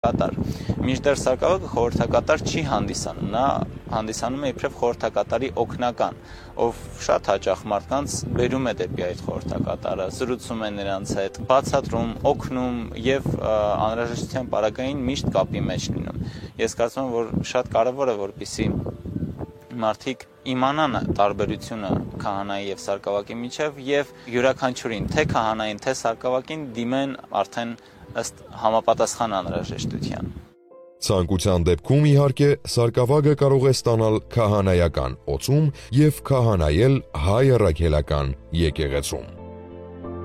կատար։ Մինչդեռ սարկավագը խորհրդակատար չի հանդիսանում, նա հանդիսանում է իբրև խորհրդակատարի օգնական, ով շատ հաճախ մարդկանց բերում է դեպի այդ խորհրդակատարը, զրուցում է նրանց հետ, բացատրում, օգնում եւ անհրաժեշտության պարագային միշտ կապի մեջ լինում։ Ես կարծում եմ, որ շատ կարեւոր է, որպեսզի մարդիկ իմանան տարբերությունը քահանայի եւ սարկավակի միջեւ եւ յուրաքանչյուրին, թե քահանային, թե սարկավակին դիմեն արդեն ըստ համապատասխան անհրաժեշտության։ Ցանկության դեպքում, իհարկե, սարկավագը կարող է ստանալ քահանայական օծում եւ քահանայել հայ առաքելական եկեղեցում։